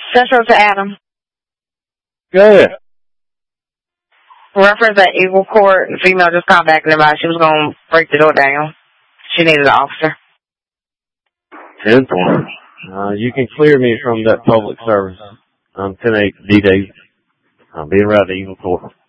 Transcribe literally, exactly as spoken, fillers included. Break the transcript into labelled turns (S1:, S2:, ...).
S1: Central to Adam.
S2: Go ahead.
S1: Reference at Eagle Court. The female just called back and about she was going to break the door down. She needed an officer.
S2: ten four. Uh, you can clear me from that public service. I'm ten eight D-Day. I'll be around the Eagle Court.